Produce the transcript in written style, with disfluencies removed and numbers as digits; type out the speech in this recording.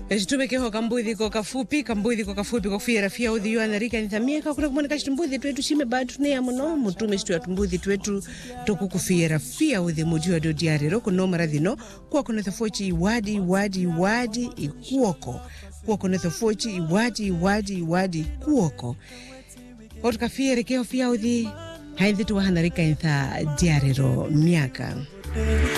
Tumeke kambuthi ko kafupi kofia fia udhi yana rika nithamia kwa kuna kumana tumbuthi twetu shime badu ne ya muno mutume stu ya tumbuthi twetu tokukufia fia udhi mujua do diari roko no maradhino kwa kuna thafochi iwadi ikuoko kwa kuna thafochi iwadi kuoko otukafia rekeo fia udhi haindhi tu wahana rika nitha diari ro miaka